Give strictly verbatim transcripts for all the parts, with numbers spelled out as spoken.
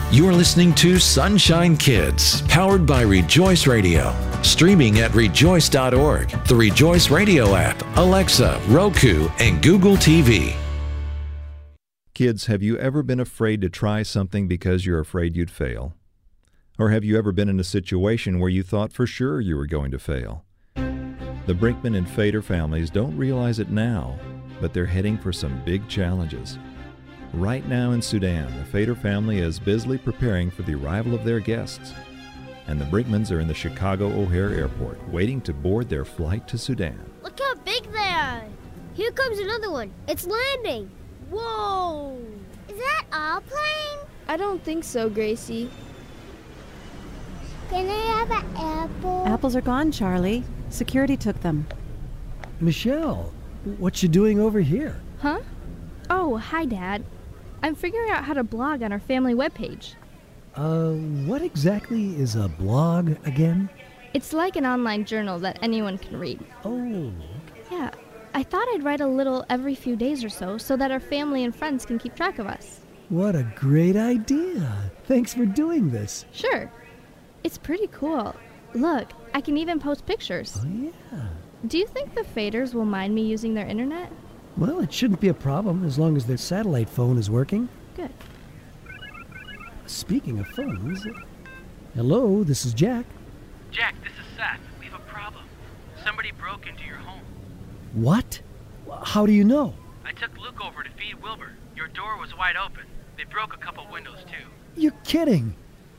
You're listening to Sunshine Kids, powered by Rejoice Radio. Streaming at rejoice dot org, the Rejoice Radio app, Alexa, Roku, and Google T V. Kids, have you ever been afraid to try something because you're afraid you'd fail? Or have you ever been in a situation where you thought for sure you were going to fail? The Brinkman and Fader families don't realize it now, but they're heading for some big challenges. Right now in Sudan, the Fader family is busily preparing for the arrival of their guests, and the Brinkmans are in the Chicago O'Hare Airport, waiting to board their flight to Sudan. Look how big they are! Here comes another one. It's landing! Whoa! Is that our plane? I don't think so, Gracie. Can I have an apple? Apples are gone, Charlie. Security took them. Michelle, what you doing over here? Huh? Oh, hi, Dad. I'm figuring out how to blog on our family webpage. Uh, what exactly is a blog again? It's like an online journal that anyone can read. Oh. Yeah, I thought I'd write a little every few days or so, so that our family and friends can keep track of us. What a great idea. Thanks for doing this. Sure. It's pretty cool. Look, I can even post pictures. Oh, yeah. Do you think the Faders will mind me using their internet? Well, it shouldn't be a problem as long as their satellite phone is working. Good. Speaking of phones, hello, this is Jack. Jack, this is Seth. We have a problem. Somebody broke into your home. What? How do you know? I took Luke over to feed Wilbur. Your door was wide open. They broke a couple windows, too. You're kidding.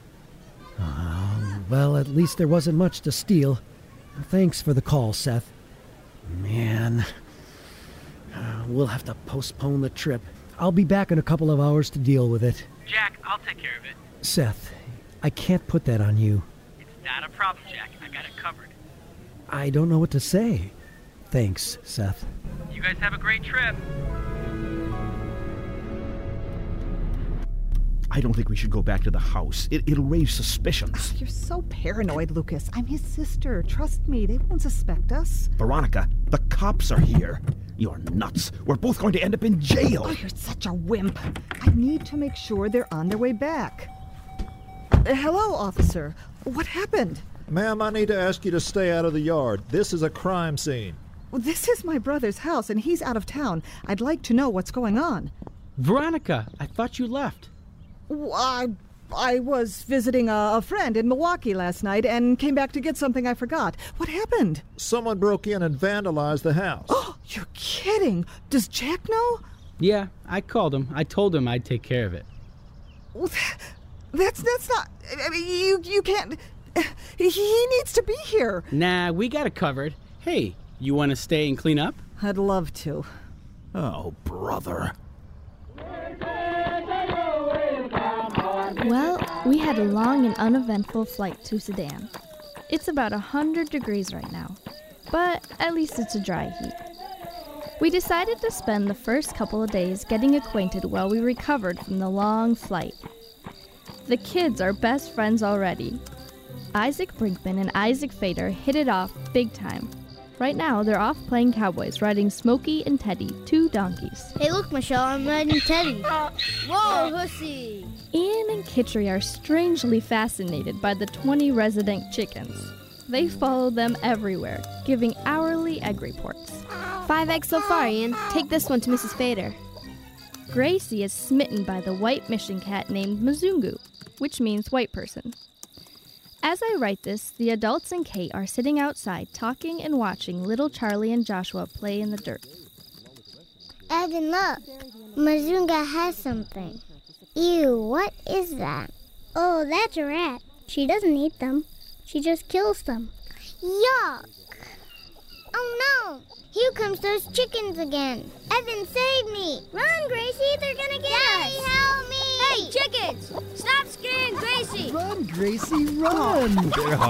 Uh, well, at least there wasn't much to steal. Thanks for the call, Seth. Man, uh, we'll have to postpone the trip. I'll be back in a couple of hours to deal with it. Jack, I'll take care of it. Seth, I can't put that on you. It's not a problem, Jack. I got it covered. I don't know what to say. Thanks, Seth. You guys have a great trip. I don't think we should go back to the house. It, it'll raise suspicions. You're so paranoid, Lucas. I'm his sister. Trust me, they won't suspect us. Veronica, the cops are here. You're nuts. We're both going to end up in jail. Oh, you're such a wimp. I need to make sure they're on their way back. Uh, hello, officer. What happened? Ma'am, I need to ask you to stay out of the yard. This is a crime scene. Well, this is my brother's house, and he's out of town. I'd like to know what's going on. Veronica, I thought you left. Well, I, I was visiting a, a friend in Milwaukee last night and came back to get something I forgot. What happened? Someone broke in and vandalized the house. Oh, you're kidding. Does Jack know? Yeah, I called him. I told him I'd take care of it. Well, that's that's not... I mean, you, you can't... He, he needs to be here. Nah, we got it covered. Hey, you want to stay and clean up? I'd love to. Oh, brother. Well, we had a long and uneventful flight to Sudan. It's about one hundred degrees right now, but at least it's a dry heat. We decided to spend the first couple of days getting acquainted while we recovered from the long flight. The kids are best friends already. Isaac Brinkman and Isaac Fader hit it off big time. Right now, they're off playing cowboys, riding Smokey and Teddy, two donkeys. Hey, look, Michelle, I'm riding Teddy. Whoa, hussy! Ian and Kitchery are strangely fascinated by the twenty resident chickens. They follow them everywhere, giving hourly egg reports. Five eggs so far, Ian. Take this one to Missus Fader. Gracie is smitten by the white mission cat named Mzungu, which means white person. As I write this, the adults and Kate are sitting outside talking and watching little Charlie and Joshua play in the dirt. Evan, look. Mzunga has something. Ew, what is that? Oh, that's a rat. She doesn't eat them. She just kills them. Yuck! Oh no! Here comes those chickens again. Evan, save me! Run, Gracie! They're gonna get Daddy, us! Help me! Hey, chickens! Stop scaring Gracie! Run, Gracie, run!